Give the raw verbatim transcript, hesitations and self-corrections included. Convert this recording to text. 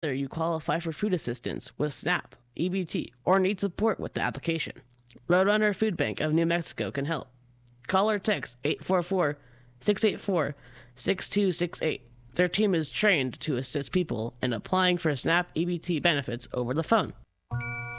Whether you qualify for food assistance with SNAP, E B T, or need support with the application, Roadrunner Food Bank of New Mexico can help. Call or text eight four four, six eight four, six two six eight. Their team is trained to assist people in applying for SNAP E B T benefits over the phone.